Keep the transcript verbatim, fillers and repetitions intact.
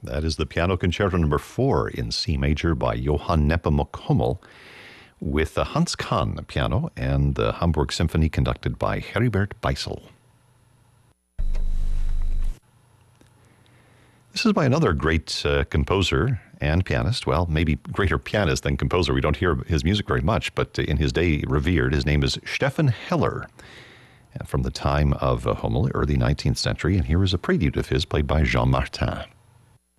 That is the Piano Concerto number four in C major by Johann Nepomuk Hummel with the Hans Kahn piano and the Hamburg Symphony conducted by Heribert Beisel. This is by another great uh, composer and pianist. Well, maybe greater pianist than composer. We don't hear his music very much, but in his day revered. His name is Stefan Heller, from the time of uh, Hummel, early nineteenth century. And here is a prelude of his played by Jean Martin.